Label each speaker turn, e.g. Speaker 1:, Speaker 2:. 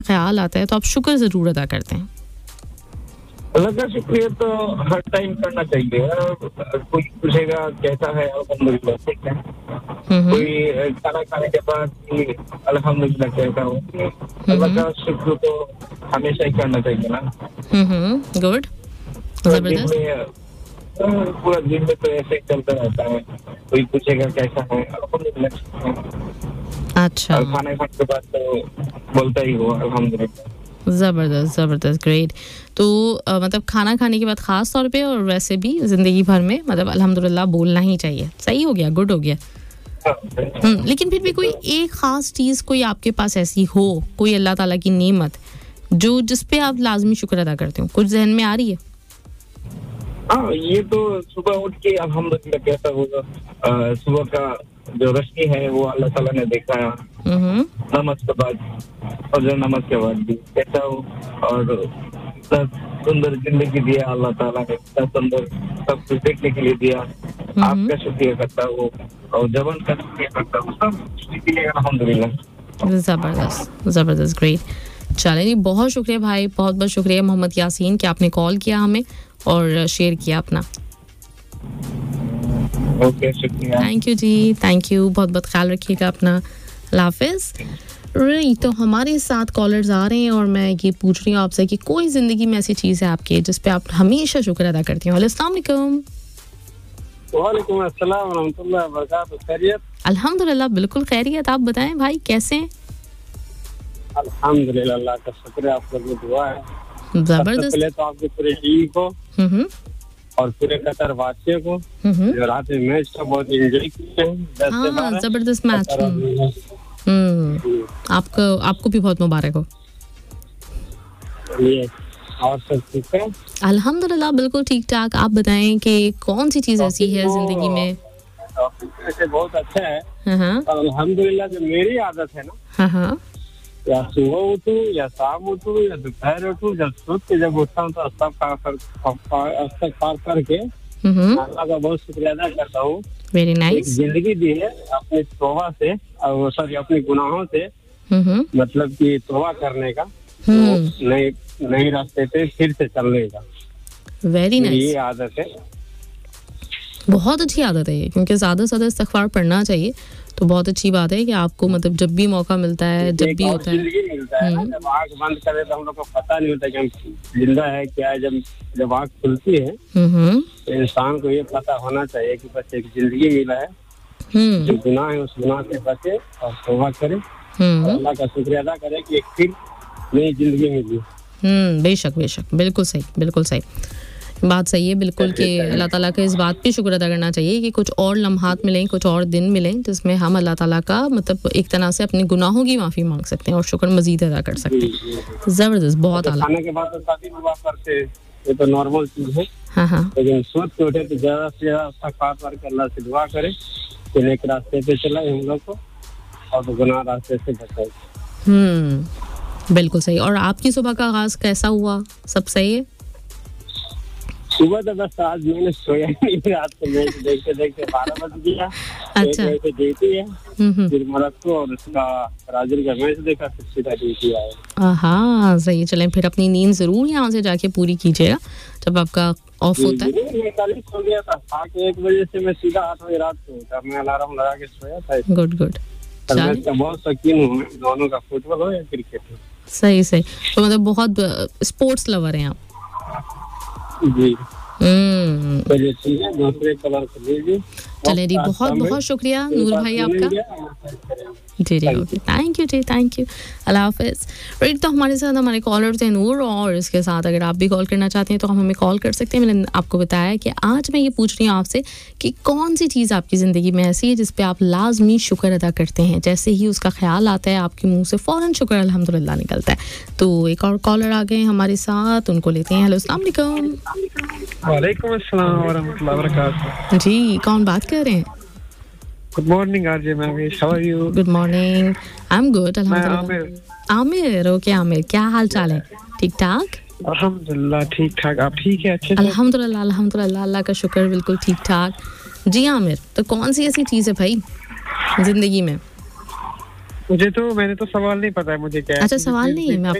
Speaker 1: ख्याल आता है तो आप शुक्र ज़रूर अदा करते हैं?
Speaker 2: अल्लाह का शुक्रिया तो हर टाइम करना चाहिए। कोई पूछेगा कैसा है, अल्हम्दुलिल्लाह ठीक है। कोई खाना खाने के बाद भी अल्हम्दुलिल्लाह कहता हूँ। अल्लाह का शुक्र तो हमेशा ही करना चाहिए ना।
Speaker 1: गुड, जबरदस्त।
Speaker 2: पूरा दिन में तो ऐसे ही चलता रहता है। कोई पूछेगा कैसा है, अल्हम्दुलिल्लाह।
Speaker 1: अच्छा,
Speaker 2: और खाने के बाद तो बोलता ही हो अल्हम्दुलिल्लाह।
Speaker 1: ज़बरदस्त ज़बरदस्त, ग्रेट। तो मतलब खाना खाने के बाद ख़ास तौर पे और वैसे भी ज़िंदगी भर में मतलब अल्हम्दुलिल्लाह बोलना ही चाहिए। सही हो गया, गुड हो गया। लेकिन फिर भी कोई एक ख़ास चीज़ कोई आपके पास ऐसी हो, कोई अल्लाह ताला की नेमत जो जिस पे आप लाजमी शुक्र अदा करते हो, कुछ जहन में आ रही है?
Speaker 2: हाँ, ये तो सुबह उठ के अल्हम्दुलिल्लाह कहता होगा। सुबह का जो रोशनी है वो अल्लाह ताला ने देखा है। नमाज के बाद और जो नमाज के बाद भी कहता हूँ। और इतना सुंदर जिंदगी दिया अल्लाह ताला ने, इतना सुंदर सब कुछ देखने के लिए दिया। आपका शुक्रिया करता हूँ और जवान का शुक्रिया करता हूँ, सब के लिए अल्हम्दुलिल्लाह।
Speaker 1: ज़बरदस्त ज़बरदस्त, ग्रेट। चलिए जी, बहुत शुक्रिया भाई, बहुत बहुत शुक्रिया मोहम्मद यासीन कि आपने कॉल किया हमें और शेयर किया अपना।
Speaker 2: ओके, शुक्रिया।
Speaker 1: Thank you ji, thank you. बहुत बहुत ख्याल रखिएगा अपना। अल्लाह हाफिज़। तो हमारे साथ कॉलर्स आ रहे हैं और मैं ये पूछ रही हूँ आपसे कि कोई ज़िंदगी में ऐसी चीज़ है आपकी जिस पे आप हमेशा शुक्र अदा करती हैं? अस्सलाम वालेकुम।
Speaker 3: वालेकुम अस्सलाम व रहमतुल्लाहि व बरकातहू। खैरियत?
Speaker 1: अल्हम्दुलिल्लाह, बिल्कुल खैरियत। आप बताएं भाई, कैसे हैं?
Speaker 3: अल्हम्दुलिल्लाह, अल्लाह का शुक्र है, आप लोगों की दुआ है।
Speaker 1: ज़बरदस्त।
Speaker 3: पहले तो आपकी पूरी टीम को और पूरे कतर वासियों को जो रात में मैच का बहुत एंजॉय किए हैं।
Speaker 1: हाँ, जबरदस्त मैच। आपको भी बहुत मुबारक हो।
Speaker 3: और सब ठीक है?
Speaker 1: अल्हम्दुलिल्लाह, बिल्कुल ठीक ठाक। आप बताएं कि कौन सी चीज़ ऐसी है जिंदगी में?
Speaker 3: ऐसे बहुत अच्छा है। अल्हम्दुलिल्लाह, जो मेरी आदत है ना, या सुबह उठूं या शाम उठूं या दोपहर उठूं, जब उठता हूँ तो अस्तगफार करके अल्लाह का बहुत शुक्रिया अदा करता हूँ।
Speaker 1: Very nice.
Speaker 3: जिंदगी दी है अपनी तौबा से और सॉरी अपने गुनाहों से, मतलब कि तौबा करने का, नए रास्ते पे फिर से चलने का।
Speaker 1: Very nice.
Speaker 3: ये आदत है,
Speaker 1: बहुत अच्छी आदत है ये, क्योंकि ज़्यादा से ज़्यादा इस्तिग़फ़ार पढ़ना चाहिए। तो बहुत अच्छी बात है कि आपको मतलब जब भी मौका मिलता है, जब भी होता है।
Speaker 3: जब आँख बंद करे तो हम लोग को पता नहीं होता कि हम जिंदा है क्या है। जब आँख खुलती है तो इंसान को ये पता होना चाहिए कि बस एक जिंदगी मिला है, जो गुनाह है उस गुनाह से बचे और तौबा करे और अल्लाह का शुक्रिया अदा करे कि एक फिर नई जिंदगी मिली।
Speaker 1: बेशक बेशक, बिल्कुल सही, बिल्कुल सही बात सही है बिल्कुल कि अल्लाह ताला का इस बात पे शुक्र अदा करना चाहिए कि कुछ और लम्हात मिलें, कुछ और दिन मिलें जिसमें हम अल्लाह ताला का मतलब एक तरह से अपने गुनाहों की माफ़ी मांग सकते हैं और शुक्र मजीद अदा कर सकते हैं। ज़बरदस्त, बहुत आला।
Speaker 3: खाने के बाद तो शादी विवाह करते, ये तो नॉर्मल चीज़ है।
Speaker 1: हाँ,
Speaker 3: लेकिन सोच के उठे तो ज़्यादा से ज़्यादा इस्तिग़फ़ार करके अल्लाह से दुआ करे कि नेक रास्ते पे चलाए हम लोग को और गुनाह रास्ते से बचाए।
Speaker 1: बिल्कुल सही। और आपकी सुबह का आगाज़ कैसा हुआ? सब सही है?
Speaker 3: सुबह तो बस आज मैंने सोया नहीं, रात को मैच देखते देखते 12 बज गया।
Speaker 1: अच्छा।
Speaker 3: ड्यूटी है, फिर मोरक्को और उसका ब्राजील का मैच देखा, फिर सीधा ड्यूटी आया।
Speaker 1: हाँ, सही। चलें, फिर अपनी नींद ज़रूर यहाँ से जाके पूरी कीजिएगा जब आपका ऑफ होता है।
Speaker 3: मैं कल ही सो गया था, 1 बजे से मैं सीधा 8 बजे रात को उठा। मैं अलार्म लगा के सोया था।
Speaker 1: Good good.
Speaker 3: मैं बहुत शौकीन हूँ दोनों का, फुटबॉल हो या क्रिकेट हो।
Speaker 1: सही सही। तो मतलब बहुत स्पोर्ट्स लवर हैं आप?
Speaker 3: जी। ठीक है, दूसरे कलर को लीजिए।
Speaker 1: चले जी, बहुत बहुत शुक्रिया नूर भाई आपका। जी जी, okay, thank you ji, thank you. अल्लाह हाफिज़। राइट, तो हमारे साथ हमारे कॉलर थे नूर, और इसके साथ अगर आप भी कॉल करना चाहते हैं तो हम हमें कॉल कर सकते हैं। मैंने आपको बताया कि आज मैं ये पूछ रही हूँ आपसे कि कौन सी चीज़ आपकी ज़िंदगी में ऐसी है जिस पे आप लाजमी शुक्र अदा करते हैं। जैसे ही उसका ख्याल आता है आपके मुँह से फ़ौरन शुक्र अल्हम्दुलिल्लाह निकलता है। तो एक और कॉलर आ गए हमारे साथ, उनको लेते हैं। हेलो, अस्सलाम वालेकुम।
Speaker 4: वालेकुम अस्सलाम व रहमतुल्लाहि व बरकातहू।
Speaker 1: जी, कौन बात कर रहे हैं?
Speaker 4: Good morning RJ Mahwish, how are you?
Speaker 1: Good morning, I am good अल्हम्दुलिल्लाह। आमिर, ओके आमिर, क्या हाल चाल है? ठीक ठाक?
Speaker 4: अल्हम्दुलिल्लाह ठीक ठाक। आप ठीक है? अच्छे से?
Speaker 1: अल्हम्दुलिल्लाह अल्हम्दुलिल्लाह, अल्लाह का शुक्र, बिल्कुल ठीक ठाक। जी आमिर, तो कौन सी ऐसी चीज़ है भाई जिंदगी में?
Speaker 4: मुझे तो मैंने तो सवाल नहीं पता है मुझे क्या है।
Speaker 1: अच्छा, सवाल नहीं है, मैं